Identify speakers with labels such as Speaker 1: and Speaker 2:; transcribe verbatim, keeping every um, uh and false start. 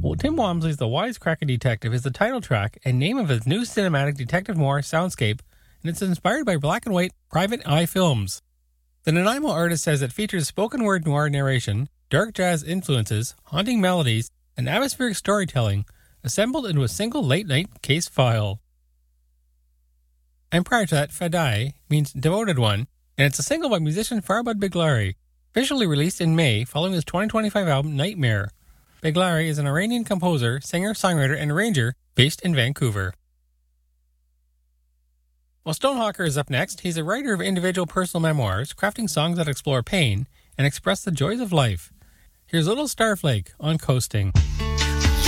Speaker 1: Well, Tim Walmsley's The Wisecracker Detective is the title track and name of his new cinematic detective noir soundscape, and it's inspired by black and white Private Eye films. The Nanaimo artist says it features spoken word noir narration, dark jazz influences, haunting melodies, and atmospheric storytelling assembled into a single late-night case file. And prior to that, Fadai means devoted one, and it's a single by musician Farbud Biglari, officially released in May following his twenty twenty-five album Nightmare. Biglari is an Iranian composer, singer, songwriter, and arranger based in Vancouver. While Stonehawker is up next, he's a writer of individual personal memoirs, crafting songs that explore pain and express the joys of life. Here's Little Starflake on Coasting.